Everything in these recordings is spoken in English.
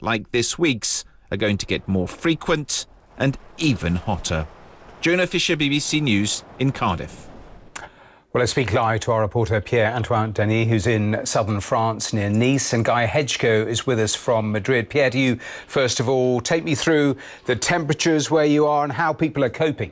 like this week's, are going to get more frequent and even hotter. Jonah Fisher, BBC News in Cardiff. Well, let's speak live to our reporter Pierre-Antoine Denis, who's in southern France near Nice, and Guy Hedgecoe is with us from Madrid. Pierre, do you, first of all, take me through the temperatures where you are and how people are coping?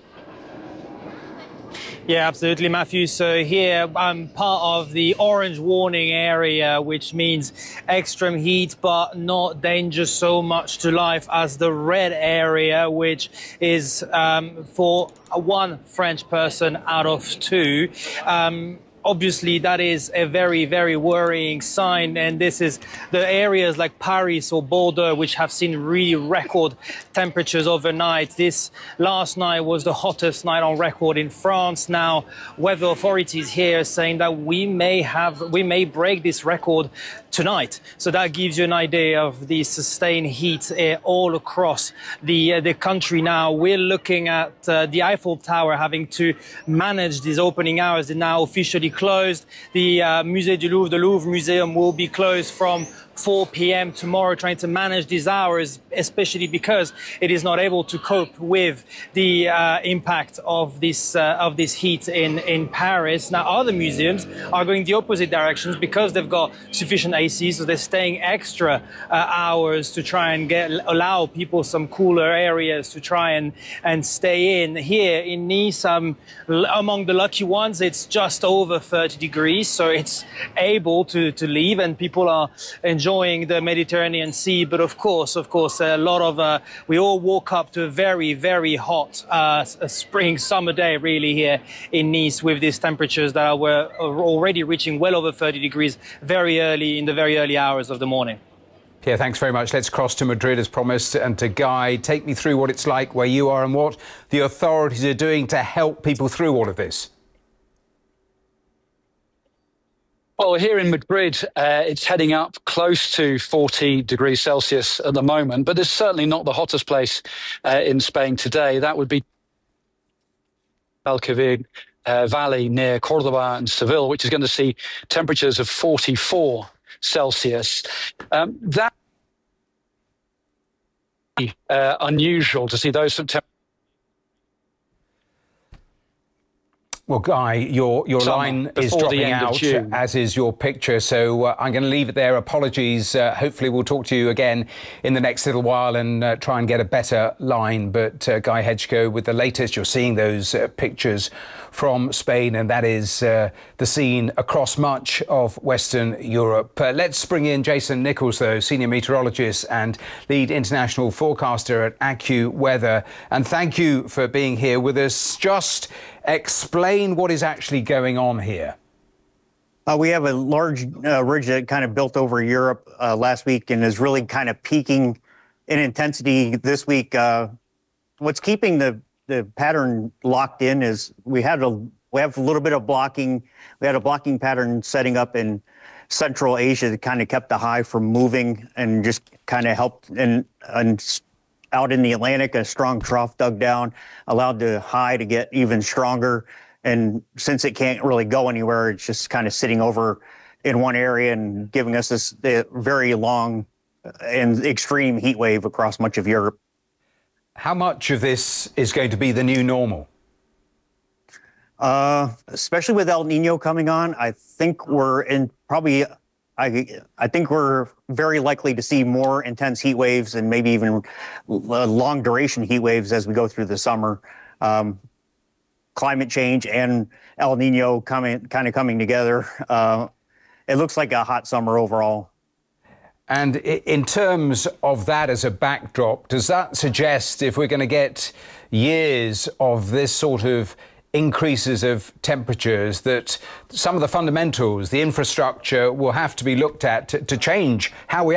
Yeah, absolutely, Matthew. So here I'm part of the orange warning area, which means extreme heat, but not danger so much to life as the red area, which is for one French person out of two. Obviously, that is a very, very worrying sign. And this is the areas like Paris or Bordeaux, which have seen really record temperatures overnight. This last night was the hottest night on record in France. Now, weather authorities here are saying that we may break this record tonight. So that gives you an idea of the sustained heat all across the country. Now, we're looking at the Eiffel Tower having to manage these opening hours. They're now officially closed. The Musée du Louvre, the Louvre Museum, will be closed from 4 p.m. tomorrow, trying to manage these hours, especially because it is not able to cope with the impact of this heat in Paris. Now, other museums are going the opposite directions because they've got sufficient AC, so they're staying extra hours to try and allow people some cooler areas to try and stay in. Here in Nice, among the lucky ones, it's just over 30 degrees, so it's able to leave, and people are enjoying the Mediterranean Sea. But of course, a lot of we all woke up to a very, very hot summer day, really, here in Nice, with these temperatures that were already reaching well over 30 degrees in the very early hours of the morning. Pierre, thanks very much. Let's cross to Madrid as promised, and to Guy. Take me through what it's like where you are and what the authorities are doing to help people through all of this. Well, here in Madrid, it's heading up close to 40 degrees Celsius at the moment, but it's certainly not the hottest place in Spain today. That would be Alquiver Valley near Cordoba and Seville, which is going to see temperatures of 44 Celsius. That unusual to see those temperatures. Well, Guy, your line is dropping out, as is your picture, so I'm going to leave it there. Apologies. Hopefully we'll talk to you again in the next little while and try and get a better line. But Guy Hedgecoe, with the latest, you're seeing those pictures from Spain, and that is the scene across much of Western Europe. Let's bring in Jason Nichols, though, senior meteorologist and lead international forecaster at AccuWeather. And thank you for being here with us. Just explain what is actually going on here. We have a large ridge that kind of built over Europe last week and is really kind of peaking in intensity this week. What's keeping the pattern locked in is we have a little bit of blocking. We had a blocking pattern setting up in Central Asia that kind of kept the high from moving and just kind of helped. And out in the Atlantic, a strong trough dug down, allowed the high to get even stronger. And since it can't really go anywhere, it's just kind of sitting over in one area and giving us this very long and extreme heat wave across much of Europe. How much of this is going to be the new normal? Especially with El Nino coming on, I think we're in probably... I think we're very likely to see more intense heat waves and maybe even long duration heat waves as we go through the summer. Climate change and El Nino coming together. It looks like a hot summer overall. And in terms of that as a backdrop, does that suggest if we're going to get years of this sort of increases of temperatures that some of the fundamentals, the infrastructure, will have to be looked at to change how we